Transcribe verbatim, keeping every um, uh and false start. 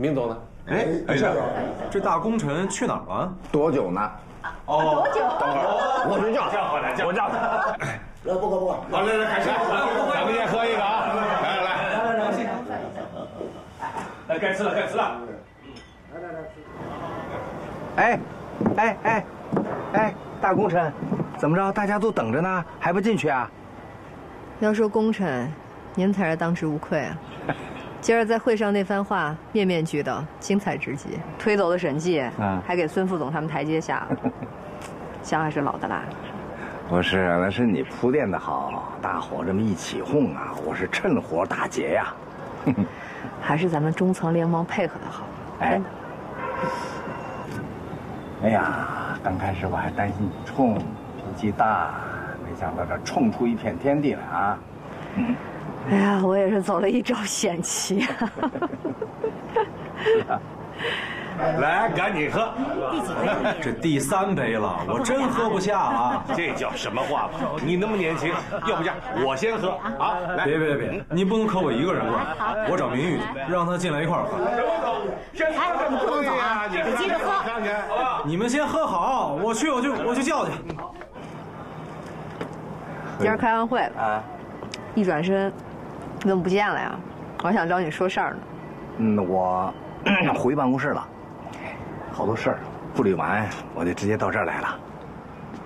明总呢？ 哎，哎呀，这大功臣去哪儿了？ 多久呢？ 哦，多久？ 等会儿，我去叫叫回来，我叫他。 来，不喝不喝。 好，来来，开始，咱们先喝一个啊！来来来来来，来，该吃了，该吃了。来来来， 哎，哎哎，哎，大功臣，怎么着？大家都等着呢，还不进去啊？ 要说功臣，您才是当之无愧啊！今儿在会上那番话，面面俱到，精彩至极。推走了审计，嗯，还给孙副总他们台阶下了，姜还是老的辣。 不是，那是你铺垫的好，大伙这么一起哄啊，我是趁火打劫呀。 还是咱们中层联盟配合的好。 哎，哎呀，刚开始我还担心你冲，脾气大，没想到这冲出一片天地来啊！嗯， 哎呀，我也是走了一招险棋。 来，赶紧喝！ 这第三杯了，我真喝不下啊！ 这叫什么话？你那么年轻，要不这样，我先喝啊！来， 别别别，你不能可我一个人喝，我找明玉去，让他进来一块儿喝。 哎，你不能走啊，你接着喝。 你们先喝好，我去，我去，我去叫去。 今儿开完会啊，一转身，你怎么不见了呀？我还想找你说事儿呢。 嗯，我回办公室了，好多事儿处理完，我就直接到这儿来了。